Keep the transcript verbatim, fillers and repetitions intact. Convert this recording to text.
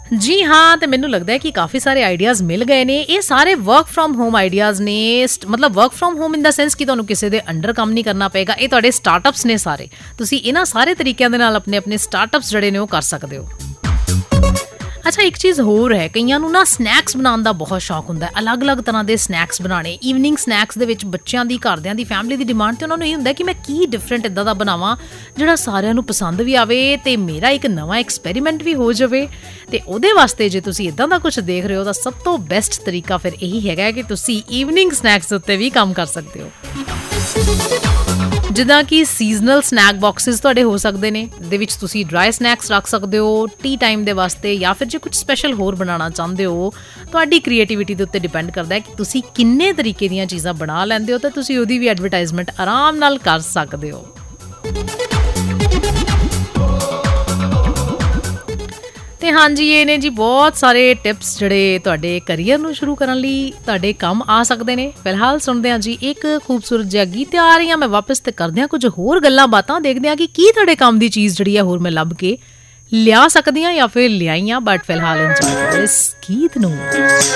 ਜੀ ਹਾਂ, ਤੇ ਮੈਨੂੰ ਲੱਗਦਾ ਹੈ ਕਿ ਕਾਫੀ ਸਾਰੇ ਆਈਡੀਆਜ਼ ਮਿਲ ਗਏ ਨੇ। ਇਹ ਸਾਰੇ ਵਰਕ ਫਰੋਮ ਹੋਮ ਆਈਡੀਆਜ਼ ਨੇ, ਮਤਲਬ work from home in the sense ਕਿ ਤੁਹਾਨੂੰ ਕਿਸੇ ਦੇ ਅੰਡਰ ਕੰਮ ਨਹੀਂ ਕਰਨਾ ਪਏਗਾ। ਇਹ ਤੁਹਾਡੇ ਸਟਾਰਟਅਪਸ ਨੇ ਸਾਰੇ, ਤੁਸੀਂ ਇਹਨਾਂ ਸਾਰੇ ਤਰੀਕਿਆਂ ਦੇ ਨਾਲ ਆਪਣੇ ਆਪਣੇ ਸਟਾਰਟਅਪਸ ਜਿਹੜੇ ਨੇ ਉਹ ਕਰ ਸਕਦੇ ਹੋ। ਅੱਛਾ, ਇੱਕ ਚੀਜ਼ ਹੋਰ ਹੈ, ਕਈਆਂ ਨੂੰ ਨਾ ਸਨੈਕਸ ਬਣਾਉਣ ਦਾ ਬਹੁਤ ਸ਼ੌਕ ਹੁੰਦਾ ਹੈ, ਅਲੱਗ-ਅਲੱਗ ਤਰ੍ਹਾਂ ਦੇ ਸਨੈਕਸ ਬਣਾਉਣੇ। ਈਵਨਿੰਗ ਸਨੈਕਸ ਦੇ ਵਿੱਚ ਬੱਚਿਆਂ ਦੀ, ਘਰਦਿਆਂ ਦੀ, ਫੈਮਿਲੀ ਦੀ ਡਿਮਾਂਡ ਤੇ ਉਹਨਾਂ ਨੂੰ ਇਹ ਹੁੰਦਾ ਕਿ ਮੈਂ ਕੀ ਡਿਫਰੈਂਟ ਇੱਦਾਂ ਦਾ ਬਣਾਵਾਂ ਜਿਹੜਾ ਸਾਰਿਆਂ ਨੂੰ ਪਸੰਦ ਵੀ ਆਵੇ ਤੇ ਮੇਰਾ ਇੱਕ ਨਵਾਂ ਐਕਸਪੈਰੀਮੈਂਟ ਵੀ ਹੋ ਜਾਵੇ। ਤੇ ਉਹਦੇ ਵਾਸਤੇ ਜੇ ਤੁਸੀਂ ਇੱਦਾਂ ਦਾ ਕੁਛ ਦੇਖ ਰਹੇ ਹੋ ਤਾਂ ਸਭ ਤੋਂ ਬੈਸਟ ਤਰੀਕਾ ਫਿਰ ਇਹੀ ਹੈਗਾ ਕਿ ਤੁਸੀਂ ਈਵਨਿੰਗ ਸਨੈਕਸ ਉੱਤੇ ਵੀ ਕੰਮ ਕਰ ਸਕਦੇ ਹੋ। ਜਿੱਦਾਂ ਕਿ ਸੀਜ਼ਨਲ ਸਨੈਕ ਬਾਕਸਿਸ ਤੁਹਾਡੇ ਹੋ ਸਕਦੇ ਨੇ, ਇਹਦੇ ਵਿੱਚ ਤੁਸੀਂ ਡਰਾਈ ਸਨੈਕਸ ਰੱਖ ਸਕਦੇ ਹੋ ਟੀ ਟਾਈਮ ਦੇ ਵਾਸਤੇ, ਜਾਂ ਫਿਰ ਜੇ ਕੁਝ ਸਪੈਸ਼ਲ ਹੋਰ ਬਣਾਉਣਾ ਚਾਹੁੰਦੇ ਹੋ। ਤੁਹਾਡੀ ਕ੍ਰੀਏਟੀਵਿਟੀ ਦੇ ਉੱਤੇ ਡਿਪੈਂਡ ਕਰਦਾ ਹੈ ਕਿ ਤੁਸੀਂ ਕਿੰਨੇ ਤਰੀਕੇ ਦੀਆਂ ਚੀਜ਼ਾਂ ਬਣਾ ਲੈਂਦੇ ਹੋ, ਤਾਂ ਤੁਸੀਂ ਉਹਦੀ ਵੀ ਐਡਵਰਟਾਈਜ਼ਮੈਂਟ ਆਰਾਮ ਨਾਲ ਕਰ ਸਕਦੇ ਹੋ। ਤੇ ਹਾਂਜੀ, ਇਹ ਨੇ ਜੀ ਬਹੁਤ ਸਾਰੇ ਟਿਪਸ ਜਿਹੜੇ ਤੁਹਾਡੇ ਕਰੀਅਰ ਨੂੰ ਸ਼ੁਰੂ ਕਰਨ ਲਈ ਤੁਹਾਡੇ ਕੰਮ ਆ ਸਕਦੇ ਨੇ। ਫਿਲਹਾਲ ਸੁਣਦੇ ਹਾਂ ਜੀ ਇੱਕ ਖੂਬਸੂਰਤ ਜਿਹਾ ਗੀਤ। ਆ ਰਹੀ ਹਾਂ ਮੈਂ ਵਾਪਸ, ਤੇ ਕਰਦੇ ਹਾਂ ਕੁਝ ਹੋਰ ਗੱਲਾਂ ਬਾਤਾਂ, ਦੇਖਦੇ ਹਾਂ ਕਿ ਕੀ ਤੁਹਾਡੇ ਕੰਮ ਦੀ ਚੀਜ਼ ਜਿਹੜੀ ਹੈ ਹੋਰ ਮੈਂ ਲੱਭ ਕੇ ਲਿਆ ਸਕਦੀ ਹਾਂ ਜਾਂ ਫਿਰ ਲਿਆਈ ਹਾਂ। ਬਟ ਫਿਲਹਾਲ ਇੰਜੋਏ ਕਰੋ ਇਸ ਗੀਤ ਨੂੰ।